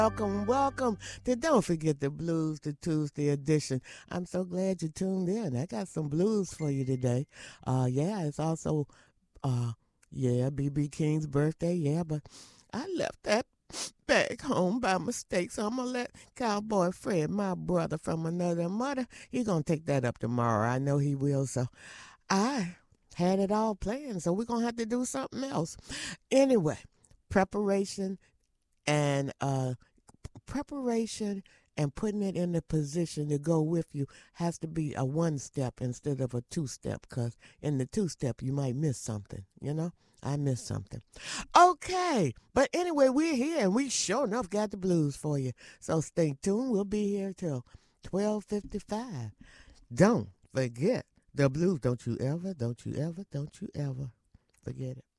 Welcome, welcome to Don't Forget the Blues, the Tuesday edition. I'm so glad you tuned in. I got some blues for you today. Yeah, it's also, B.B. King's birthday. Yeah, but I left that back home by mistake, so I'm going to let Cowboy Fred, my brother from another mother, he going to take that up tomorrow. I know he will, so I had it all planned, so we're going to have to do something else. Anyway, preparation and preparation and putting it in the position to go with you has to be a one step instead of a two step, because in the two step you might miss something. I missed something. Okay, but anyway, we're here and we sure enough got the blues for you, so stay tuned. We'll be here till 12:55. Don't forget the blues. Don't you ever forget it.